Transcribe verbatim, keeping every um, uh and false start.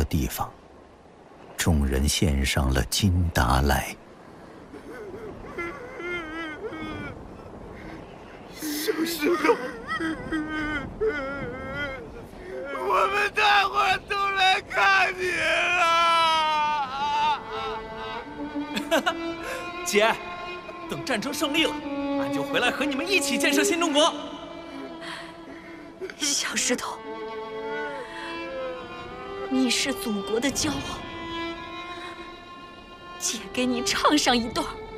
地方，众人献上了金达来。 小石头，我们大伙儿都来看你了。 姐，等战争胜利了，俺就回来和你们一起建设新中国。 小石头，你是祖国的骄傲，姐给你唱上一段。